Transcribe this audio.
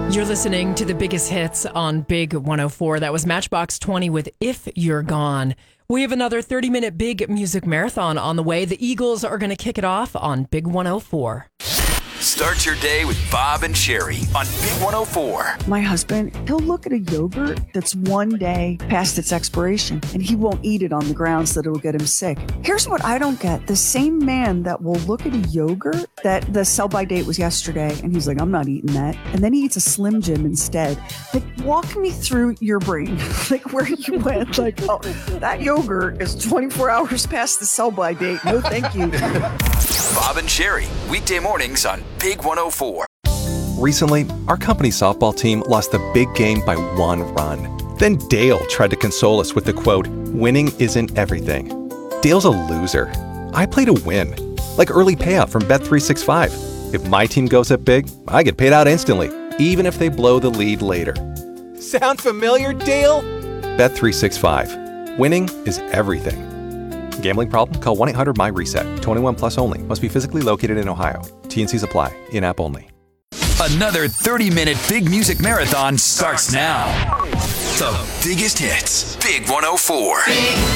You're listening to the biggest hits on Big 104. That was Matchbox 20 with If You're Gone. We have another 30-minute big music marathon on the way. The Eagles are going to kick it off on Big 104. Start your day with Bob and Sherry on Big 104. My husband, he'll look at a yogurt that's one day past its expiration, and he won't eat it on the grounds that it'll get him sick. Here's what I don't get. The same man that will look at a yogurt that the sell-by date was yesterday, and he's like, I'm not eating that. And then he eats a Slim Jim instead. Like, walk me through your brain. Like, where you went. Like, oh, that yogurt is 24 hours past the sell-by date. No, thank you. Bob and Sherry, weekday mornings on Big 104. Recently, our company softball team lost the big game by 1 run. Then Dale tried to console us with the quote, "Winning isn't everything." Dale's a loser. I play to win. Like early payout from Bet365. If my team goes up big, I get paid out instantly, even if they blow the lead later. Sound familiar, Dale? Bet365. Winning is everything. Gambling problem? Call 1-800-MY-RESET. 21 plus only. Must be physically located in Ohio. T&Cs apply. In-app only. Another 30-minute big music marathon starts now. The biggest hits. Big 104.